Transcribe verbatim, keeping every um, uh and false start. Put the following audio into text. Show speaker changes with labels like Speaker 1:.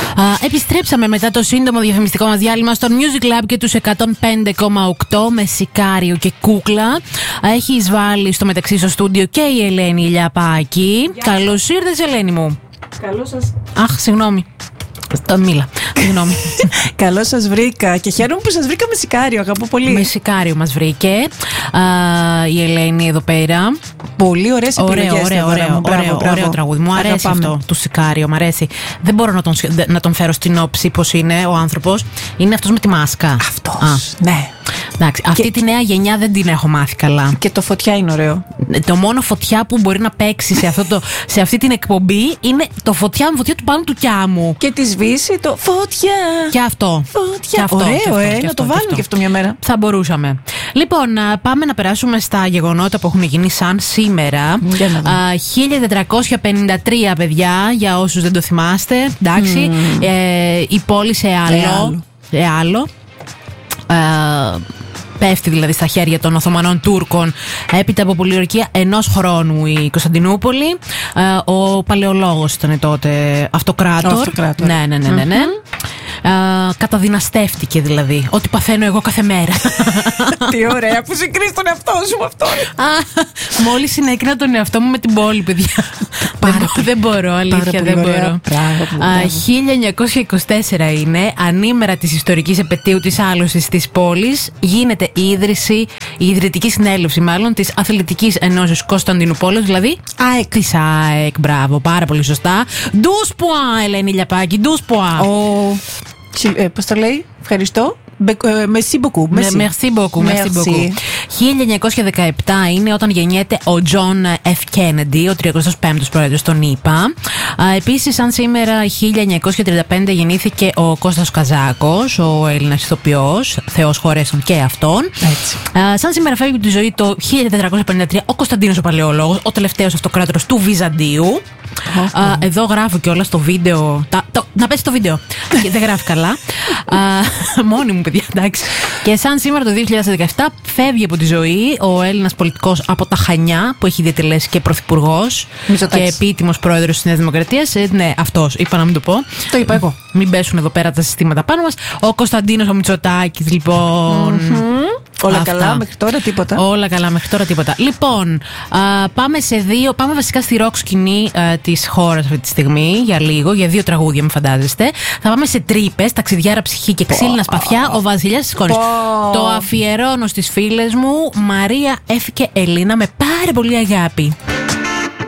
Speaker 1: Επιστρέψαμε μετά το σύντομο διαφημιστικό μας διάλειμμα στο Music Lab και τους εκατόν πέντε κόμμα οκτώ με Σικάριο και Κούκλα. Έχει εισβάλει στο μεταξύ στο στούντιο και η Ελένη Λιαπάκη. Καλώς ήρθες, Ελένη μου.
Speaker 2: Καλώς σας.
Speaker 1: Αχ, συγγνώμη. Το μίλα. Συγγνώμη.
Speaker 2: Καλώς σας βρήκα και χαίρομαι που σας βρήκα με Σικάριο. Αγαπώ πολύ.
Speaker 1: Με Σικάριο μας βρήκε α, η Ελένη εδώ πέρα.
Speaker 2: Πολύ ωραίες επιλογές.
Speaker 1: Ωραίο, ωραίο, ωραίο,
Speaker 2: μου. Μπράβο,
Speaker 1: ωραίο,
Speaker 2: μπράβο.
Speaker 1: ωραίο τραγούδι. Μου αρέσει
Speaker 2: Αγαπάμε.
Speaker 1: αυτό του Σικάριο. Μου αρέσει. Δεν μπορώ να τον, να τον φέρω στην όψη πώς είναι ο άνθρωπος. Είναι αυτός με τη μάσκα.
Speaker 2: Αυτός. Ναι.
Speaker 1: Εντάξει, αυτή
Speaker 2: Και-
Speaker 1: τη νέα γενιά δεν την έχω μάθει καλά.
Speaker 2: Και το Φωτιά είναι ωραίο.
Speaker 1: Το μόνο Φωτιά που μπορεί να παίξει σε, αυτό το, σε αυτή την εκπομπή είναι το Φωτιά με Φωτιά του πάνω του Κιάμου.
Speaker 2: Και τη σβήσει το Φωτιά.
Speaker 1: Και αυτό.
Speaker 2: Φωτιά.
Speaker 1: Και αυτό,
Speaker 2: Ωραίο,
Speaker 1: και αυτό,
Speaker 2: ε.
Speaker 1: και
Speaker 2: Να
Speaker 1: αυτό,
Speaker 2: το
Speaker 1: και
Speaker 2: βάλουμε
Speaker 1: αυτό.
Speaker 2: και αυτό μια μέρα.
Speaker 1: Θα μπορούσαμε. Λοιπόν, α, πάμε να περάσουμε στα γεγονότα που έχουν γίνει σαν σήμερα.
Speaker 2: Για να δούμε.
Speaker 1: Α, χίλια τετρακόσια πενήντα τρία, παιδιά, για όσους δεν το θυμάστε. Εντάξει. Ε, η πόλη σε άλλο.
Speaker 2: Εάλο.
Speaker 1: Σε άλλο. Ε, πέφτει δηλαδή στα χέρια των Οθωμανών Τούρκων έπειτα από πολιορκία ενός χρόνου η Κωνσταντινούπολη. Ε, ο Παλαιολόγος ήταν τότε αυτοκράτορ.
Speaker 2: Αυτοκράτορ.
Speaker 1: Ναι, ναι, ναι, ναι, ναι. Ε, καταδυναστεύτηκε δηλαδή. Ό,τι παθαίνω εγώ κάθε μέρα.
Speaker 2: Τι ωραία που συγκρίνεις τον εαυτό σου με αυτό.
Speaker 1: Μόλις συνέκρινα τον εαυτό μου με την πόλη, παιδιά.
Speaker 2: Πάρα
Speaker 1: δεν,
Speaker 2: πολύ.
Speaker 1: δεν μπορώ, αλήθεια,
Speaker 2: Πάρα
Speaker 1: δεν
Speaker 2: πολύ ωραία.
Speaker 1: μπορώ.
Speaker 2: Μπράβο, μπράβο.
Speaker 1: Α, χίλια εννιακόσια είκοσι τέσσερα είναι, ανήμερα της ιστορικής επετείου της άλωσης της πόλης, γίνεται η ίδρυση, η ιδρυτική συνέλευση μάλλον της Αθλητικής Ενώσεως Κωνσταντινούπολης, δηλαδή ΑΕΚ. Της ΑΕΚ, μπράβο, πάρα πολύ σωστά. Douze points, Ελένη Λιαπάκη, douze points.
Speaker 2: Ο... Συ- ε, Πώς το λέει, ευχαριστώ. Μπε- ε, Merci beaucoup.
Speaker 1: Με-
Speaker 2: Merci.
Speaker 1: Merci beaucoup, merci
Speaker 2: Merci.
Speaker 1: beaucoup. χίλια εννιακόσια δεκαεπτά είναι όταν γεννιέται ο Τζον Εφ Κέννεντι, ο τριανταπέμπτος πέμπτος πρόεδρος των ΗΠΑ. Επίσης, σαν σήμερα, χίλια εννιακόσια τριάντα πέντε γεννήθηκε ο Κώστας Καζάκος, ο Έλληνας ηθοποιός, Θεός χωρέσον και αυτόν.
Speaker 2: Έτσι.
Speaker 1: Α, σαν σήμερα φεύγει από τη ζωή το χίλια τετρακόσια πενήντα τρία ο Κωνσταντίνος ο Παλαιολόγος, ο τελευταίος αυτοκράτορας του Βυζαντίου. Α, εδώ γράφω κιόλας το βίντεο. Τα, το, να πέσει το βίντεο. Και δεν γράφει καλά. Α, μόνη μου, παιδιά, εντάξει. Και σαν σήμερα το δύο χιλιάδες δεκαεπτά φεύγει από τη ζωή ο Έλληνας πολιτικός από τα Χανιά, που έχει διατελέσει και πρωθυπουργός και
Speaker 2: Μητσοτάκης.
Speaker 1: επίτιμος πρόεδρος της Νέας Δημοκρατίας. Ε, ναι, αυτός, είπα να μην το πω.
Speaker 2: Το είπα εγώ.
Speaker 1: Μην πέσουν εδώ πέρα τα συστήματα πάνω μας. Ο Κωνσταντίνος ο Μητσοτάκης, λοιπόν.
Speaker 2: Όλα
Speaker 1: Αυτά.
Speaker 2: καλά, μέχρι τώρα τίποτα.
Speaker 1: Όλα καλά, μέχρι τώρα τίποτα. Λοιπόν, α, πάμε σε δύο. Πάμε βασικά στη ροκ σκηνή τη χώρα αυτή τη στιγμή, για λίγο, για δύο τραγούδια, μην φαντάζεστε. Θα πάμε σε τρύπες, ταξιδιάρα ψυχή και ξύλινα σπαθιά, ο Βασιλιάς της Σκόνης.
Speaker 2: Πω.
Speaker 1: Το αφιερώνω στις φίλες μου, Μαρία, Έφη και Ελίνα, με πάρα πολύ αγάπη.